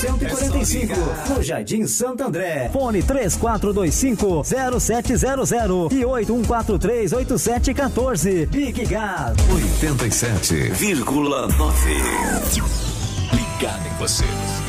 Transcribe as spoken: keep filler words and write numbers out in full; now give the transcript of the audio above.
cento e quarenta e cinco, no Jardim Santo André. Fone três quatro dois cinco, zero sete zero zero e oito um quatro três, oito sete um quatro. Big Gas oitenta e sete vírgula nove. Ligado em você.